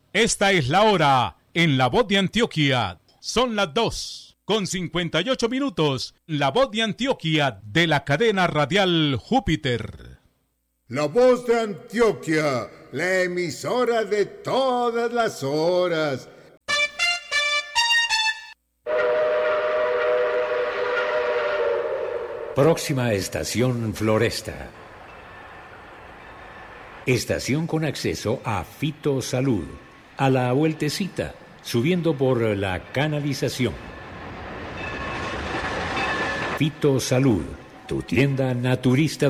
Esta es la hora en La Voz de Antioquia. Son las 2:58. La Voz de Antioquia de la cadena radial Júpiter. La Voz de Antioquia, la emisora de todas las horas. Próxima estación Floresta. Estación con acceso a Fitosalud. A la vueltecita, subiendo por la canalización. Fitosalud, tu tienda naturista